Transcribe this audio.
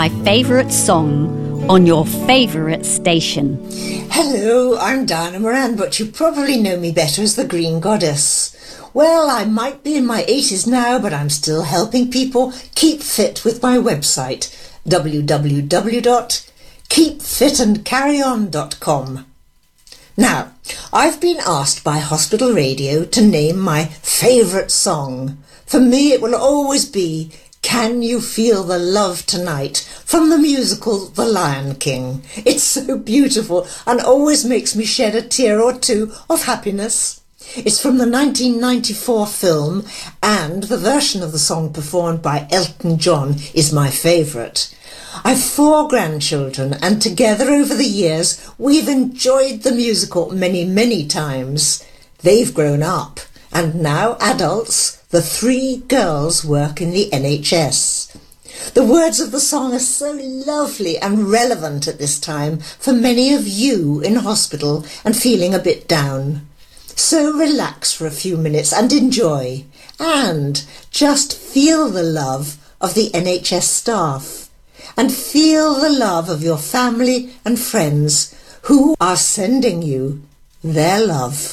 my favourite song on your favourite station. Hello, I'm Diana Moran, but you probably know me better as the Green Goddess. Well, I might be in my 80s now, but I'm still helping people keep fit with my website, www.keepfitandcarryon.com. Now, I've been asked by Hospital Radio to name my favourite song. For me, it will always be Can You Feel the Love Tonight from the musical The Lion King. It's so beautiful and always makes me shed a tear or two of happiness. It's from the 1994 film, and the version of the song performed by Elton John is my favourite. I've 4 grandchildren, and together over the years we've enjoyed the musical many, many times. They've grown up, and now adults, the 3 girls work in the NHS. The words of the song are so lovely and relevant at this time for many of you in hospital and feeling a bit down. So relax for a few minutes and enjoy, and just feel the love of the NHS staff. And feel the love of your family and friends who are sending you their love.